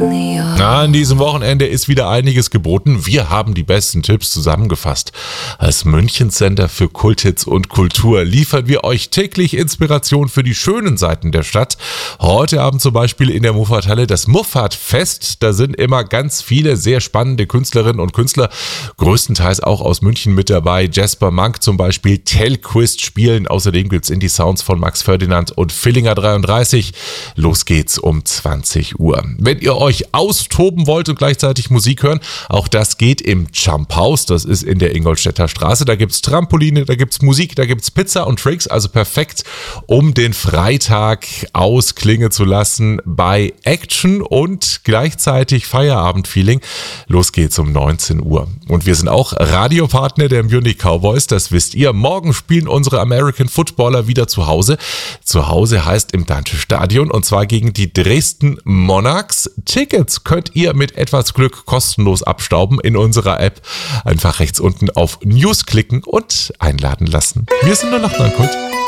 An diesem Wochenende ist wieder einiges geboten. Wir haben die besten Tipps zusammengefasst. Als Münchensender für Kulthits und Kultur liefern wir euch täglich Inspiration für die schönen Seiten der Stadt. Heute Abend zum Beispiel in der Muffathalle das Muffat-Fest. Da sind immer ganz viele sehr spannende Künstlerinnen und Künstler, größtenteils auch aus München mit dabei. Jasper Monk zum Beispiel, Telquist spielen. Außerdem gibt's Indie-Sounds von Max Ferdinand und Fillinger 33. Los geht's um 20 Uhr. Wenn ihr euch austoben wollt und gleichzeitig Musik hören, auch das geht im Jump House. Das ist in der Ingolstädter Straße. Da gibt's Trampoline, da gibt's Musik, da gibt's Pizza und Drinks. Also perfekt, um den Freitag ausklingen zu lassen bei Action und gleichzeitig Feierabendfeeling. Los geht's um 19 Uhr. Und wir sind auch Radiopartner der Munich Cowboys. Das wisst ihr. Morgen spielen unsere American Footballer wieder zu Hause. Zu Hause heißt im Dante-Stadion und zwar gegen die Dresden Monarchs. Tickets könnt ihr mit etwas Glück kostenlos abstauben in unserer App. Einfach rechts unten auf News klicken und einladen lassen. Wir sind nur noch Kult.